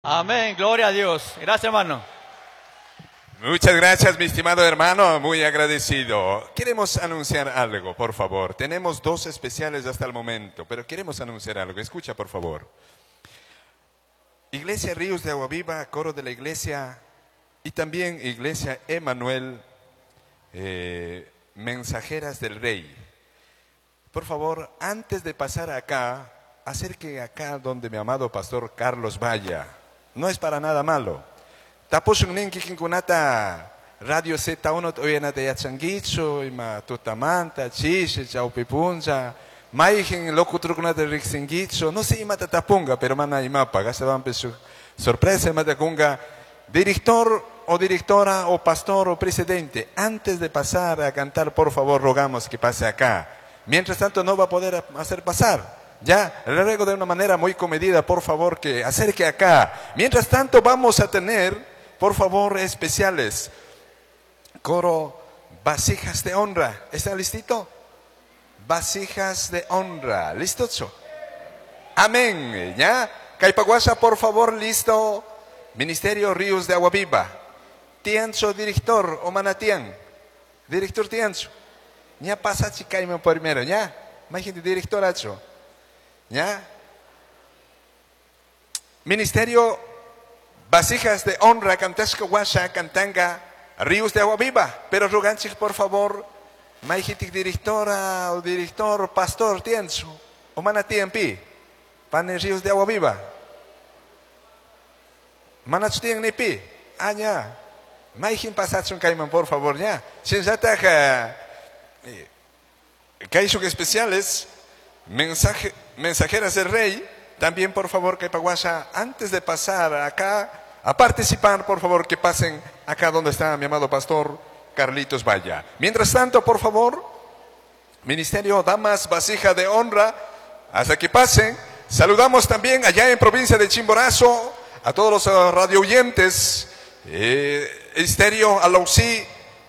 Amén, gloria a Dios. Gracias, hermano. Muchas gracias, mi estimado hermano, muy agradecido. Queremos anunciar algo, por favor. Tenemos 2 especiales hasta el momento, pero queremos anunciar algo. Escucha, por favor. Iglesia Ríos de Agua Viva, coro de la iglesia, y también Iglesia Emanuel, Mensajeras del Rey. Por favor, antes de pasar acá, acerque acá donde mi amado pastor Carlos vaya. No es para nada malo. Tapos ning kikinkunata Radio Z1 oyenate yachangicho ima tutamanta chishe chaupipuncha maihin locuturkunata rixingicho no sé imata tapunga pero mana imapa gastaban pesu sorpresa mata kunga director o directora o pastor o presidente. Antes de pasar a cantar, por favor, rogamos que pase acá. Mientras tanto no va a poder hacer pasar. Ya, le ruego de una manera muy comedida, por favor, que acerque acá. Mientras tanto vamos a tener, por favor, especiales. Coro Vasijas de Honra. ¿Está listito? Vasijas de Honra. ¿Listo? Amén. ¿Ya? Caipaguasa, por favor, listo. Ministerio Ríos de Agua Viva. Tiancho, director, o Manatian. Director Tiancho. Ya pasa chicaime primero, ¿ya? Imagínate, director Acho. ¿Ya? Ministerio Vasijas de Honra, Cantasco Guasha, Cantanga, Ríos de Agua Viva. Pero roganchik, por favor, Maijitik directora o director, pastor, tienso, o manatiempi, pane Ríos de Agua Viva. Manachtian nipi, ya. Maijin pasachun caiman, por favor, ya. Sin zataja, caixuk especiales. Mensajeras del Rey, también por favor Caipaguasha, antes de pasar acá a participar, por favor que pasen acá donde está mi amado pastor Carlitos Valla. Mientras tanto, por favor, Ministerio Damas Vasija de Honra, hasta que pasen, saludamos también allá en provincia de Chimborazo a todos los radioyentes, Estéreo Alausí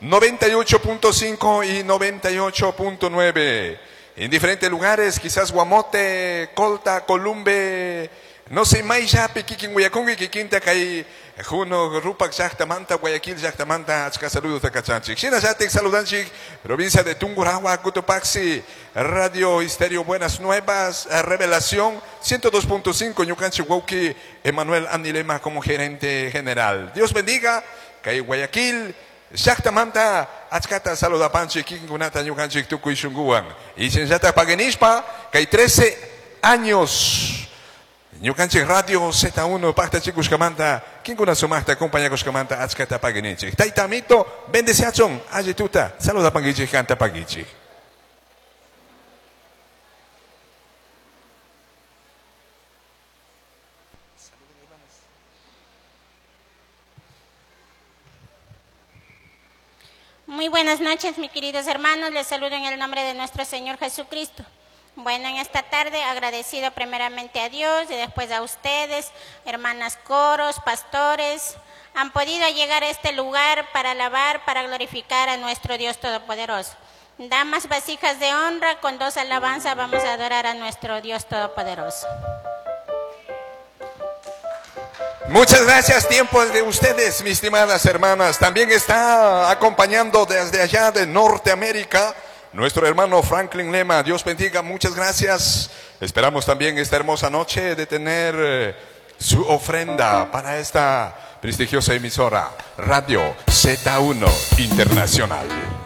98.5 y 98.9. En diferentes lugares, quizás Guamote, Colta, Columbe, no sé, Maya, Pequiquín, Guayaconga, Quiquinta, Cay, Juno, Rupac, Yachtamanta, Guayaquil, Yachtamanta, Achka, saludos de Cachanchik. China Yatek, saludanchik, provincia de Tungurahua, Cotopaxi, Radio Estéreo Buenas Nuevas, Revelación, 102.5, Ñucanchi, Wauki, Emanuel Anilema como gerente general. Dios bendiga, Cay, Guayaquil, Shaktamanta, Achkata, saluda Panchi, Kikunata, Yukanchik, Tukuy, Shunguan. Y Sensata Paganispa, que hay 13 años. Yukanchik Radio Z1, Pacta Chikuskamanta, Kinkuna Sumasta, Compañía Kuskamanta, Achkata Paganichik. Taitamito, Bendeciachon, Ajetuta, saluda Pagichik, Canta Pagichik. Muy buenas noches, mis queridos hermanos. Les saludo en el nombre de nuestro Señor Jesucristo. Bueno, en esta tarde agradecido primeramente a Dios y después a ustedes, hermanas coros, pastores, han podido llegar a este lugar para alabar, para glorificar a nuestro Dios Todopoderoso. Damas vasijas de honra, con 2 alabanzas vamos a adorar a nuestro Dios Todopoderoso. Muchas gracias, tiempo de ustedes, mis estimadas hermanas. También está acompañando desde allá de Norteamérica nuestro hermano Franklin Lema. Dios bendiga, muchas gracias. Esperamos también esta hermosa noche de tener su ofrenda para esta prestigiosa emisora Radio Z1 Internacional.